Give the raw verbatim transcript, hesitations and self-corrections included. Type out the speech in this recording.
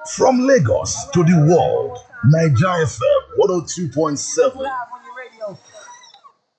From Lagos to the world, Niger F M one oh two point seven